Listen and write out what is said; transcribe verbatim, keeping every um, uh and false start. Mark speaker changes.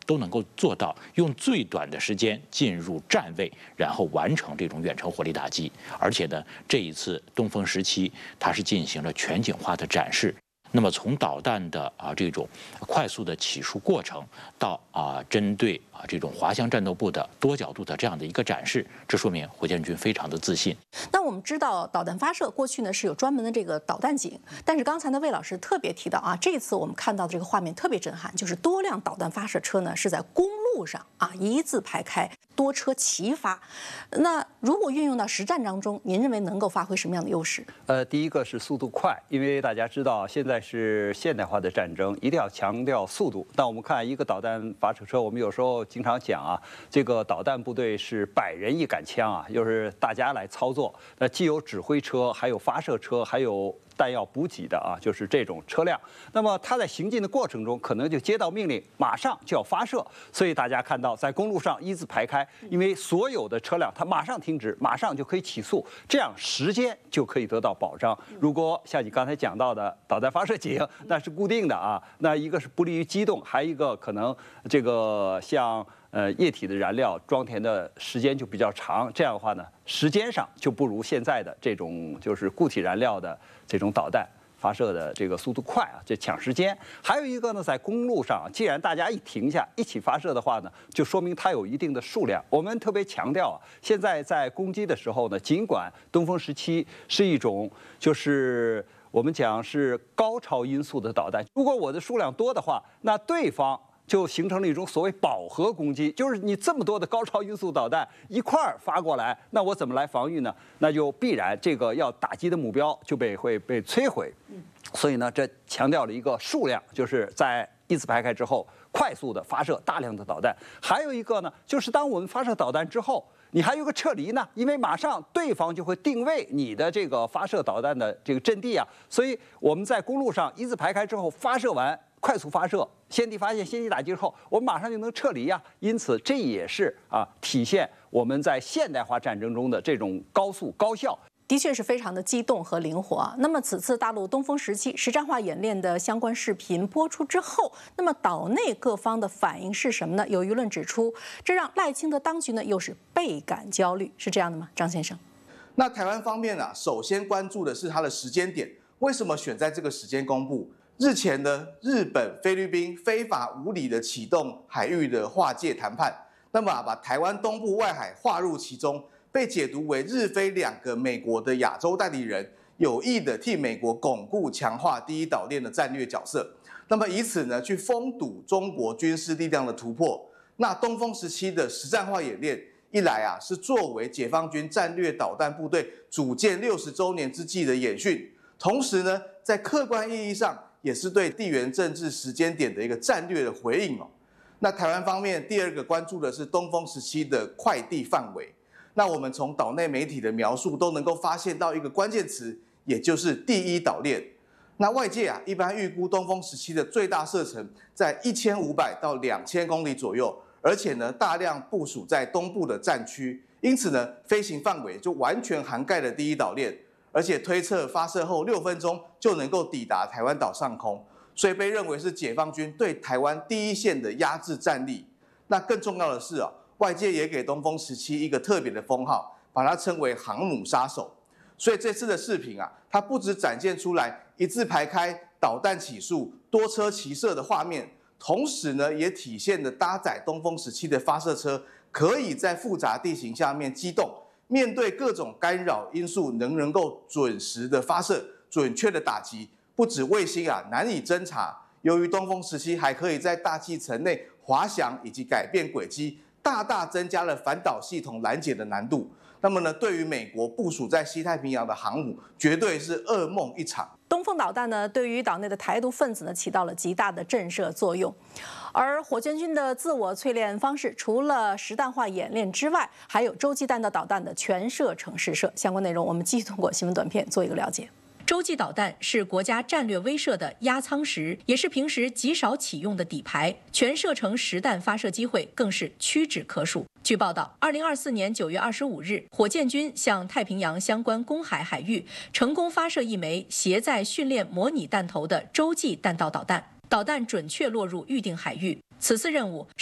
Speaker 1: 都能够做到用最短的时间进入站位，然后完成这种远程火力打击。而且呢，这一次东风十七它是进行了全景化的展示。那么从导弹的啊这种快速的起数过程到啊针对啊这种滑翔战斗部的多角度的这样的一个展示，这说明火箭军非常的自信。
Speaker 2: 那我们知道导弹发射过去呢是有专门的这个导弹井，但是刚才呢魏老师特别提到啊，这次我们看到的这个画面特别震撼，就是多辆导弹发射车呢是在公路上啊一字排开，多车齐发。那如果运用到实战当中，您认为能够发挥什么样的优势？
Speaker 3: 呃，第一个是速度快，因为大家知道现在是现代化的战争，一定要强调速度。但我们看一个导弹发射车，我们有时候经常讲啊，这个导弹部队是百人一杆枪啊，又是大家来操作。那既有指挥车，还有发射车，还有弹药补给的啊，就是这种车辆。那么它在行进的过程中，可能就接到命令，马上就要发射。所以大家看到在公路上一字排开，因为所有的车辆它马上停止，马上就可以起速，这样时间就可以得到保障。如果像你刚才讲到的导弹发射井，那是固定的啊，那一个是不利于机动，还一个可能这个像。呃，液体的燃料装填的时间就比较长，这样的话呢，时间上就不如现在的这种就是固体燃料的这种导弹发射的这个速度快啊，这抢时间。还有一个呢，在公路上，既然大家一停下一起发射的话呢，就说明它有一定的数量。我们特别强调啊，现在在攻击的时候呢，尽管东风十七是一种就是我们讲是高超音速的导弹，如果我的数量多的话，那对方。就形成了一种所谓饱和攻击，就是你这么多的高超音速导弹一块儿发过来，那我怎么来防御呢？那就必然这个要打击的目标就被会被摧毁。所以呢，这强调了一个数量，就是在一字排开之后，快速的发射大量的导弹。还有一个呢，就是当我们发射导弹之后，你还有个撤离呢，因为马上对方就会定位你的这个发射导弹的这个阵地啊。所以我们在公路上一字排开之后发射完。快速发射，先敌发现，先机打击后，我们马上就能撤离呀。因此，这也是啊，体现我们在现代化战争中的这种高速高效。
Speaker 2: 的确是非常的机动和灵活啊。那么，此次大陆东风十七实战化演练的相关视频播出之后，那么岛内各方的反应是什么呢？有舆论指出，这让赖清德当局呢又是倍感焦虑，是这样的吗？张先生，
Speaker 4: 那台湾方面啊，首先关注的是它的时间点，为什么选在这个时间公布？日前呢，日本、菲律宾非法无理的启动海域的划界谈判，那么、啊、把台湾东部外海划入其中，被解读为日菲两个美国的亚洲代理人有意的替美国巩固强化第一岛链的战略角色，那么以此呢去封堵中国军事力量的突破。那东风十七的实战化演练，一来啊是作为解放军战略导弹部队组建六十周年之际的演训，同时呢在客观意义上。也是对地缘政治时间点的一个战略的回应哦。那台湾方面第二个关注的是东风十七的快递范围。那我们从岛内媒体的描述都能够发现到一个关键词，也就是第一岛链。那外界啊一般预估东风十七的最大射程在一千五百到两千公里左右，而且呢大量部署在东部的战区，因此呢飞行范围就完全涵盖了第一岛链。而且推测发射后六分钟就能够抵达台湾岛上空，所以被认为是解放军对台湾第一线的压制战力。那更重要的是啊，外界也给东风十七一个特别的封号，把它称为航母杀手。所以这次的视频啊，它不只展现出来一字排开、导弹起数、多车齐射的画面，同时呢，也体现了搭载东风十七的发射车可以在复杂地形下面机动。面对各种干扰因素，能能够准时的发射、准确的打击，不止卫星啊难以侦察。由于东风十七还可以在大气层内滑翔以及改变轨迹，大大增加了反导系统拦截的难度。那么呢，对于美国部署在西太平洋的航母，绝对是噩梦一场。
Speaker 2: 东风导弹呢，对于岛内的台独分子呢，起到了极大的震慑作用。而火箭军的自我淬炼方式，除了实弹化演练之外，还有洲际弹道导弹的全射程试射。相关内容，我们继续通过新闻短片做一个了解。洲际导弹是国家战略威慑的压舱石，也是平时极少启用的底牌，全射程实弹发射机会更是屈指可数。据报道，二零二四年九月二十五日，火箭军向太平洋相关公海海域成功发射一枚携载训练模拟弹头的洲际弹道导弹，导弹准确落入预定海域。此次任务